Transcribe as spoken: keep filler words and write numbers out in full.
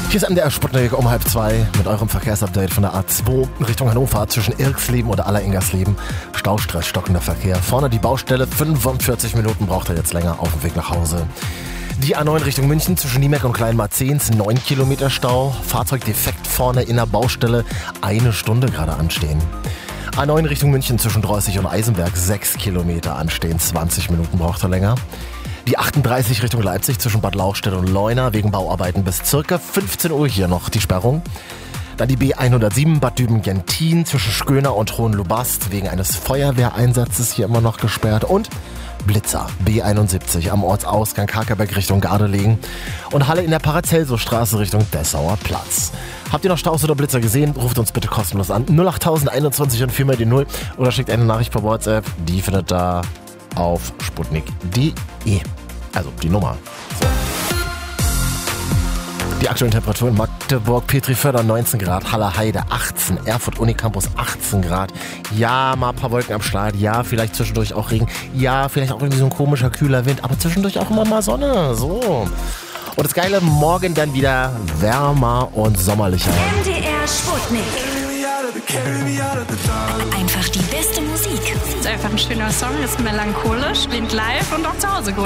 Hier ist M D R Sputnik um halb zwei mit eurem Verkehrsupdate von der A zwei Richtung Hannover zwischen Irksleben oder Allereingersleben. Staustress, stockender Verkehr. Vorne die Baustelle, fünfundvierzig Minuten braucht er jetzt länger auf dem Weg nach Hause. Die A neun Richtung München zwischen Niemeck und Kleinmarzehns, neun Kilometer Stau. Fahrzeugdefekt vorne in der Baustelle, eine Stunde gerade anstehen. A neun Richtung München zwischen Dreußig und Eisenberg, sechs Kilometer anstehen, zwanzig Minuten braucht er länger. Die achtunddreißig Richtung Leipzig zwischen Bad Lauchstädt und Leuna wegen Bauarbeiten bis circa fünfzehn Uhr hier noch die Sperrung. Dann die B hundertsieben Bad Düben-Gentin zwischen Schköner und Hohenlobast wegen eines Feuerwehreinsatzes hier immer noch gesperrt. Und Blitzer B einundsiebzig am Ortsausgang Kakerberg Richtung Gardelegen und Halle in der Paracelsus-Straße Richtung Dessauer Platz. Habt ihr noch Staus oder Blitzer gesehen? Ruft uns bitte kostenlos an. null acht einundzwanzig und vier mal die null oder schickt eine Nachricht per WhatsApp. Die findet da auf sputnik punkt de. Also die Nummer. So. Die aktuellen Temperaturen: Magdeburg, Petriförder neunzehn Grad, Halle Heide achtzehn, Erfurt Unicampus achtzehn Grad. Ja, mal ein paar Wolken am Start, ja, vielleicht zwischendurch auch Regen, ja, vielleicht auch irgendwie so ein komischer, kühler Wind, aber zwischendurch auch immer mal Sonne, so. Und das Geile, morgen dann wieder wärmer und sommerlicher. M D R Sputnik. Einfach die beste Musik. Ist einfach ein schöner Song, ist melancholisch, klingt live und auch zu Hause gut.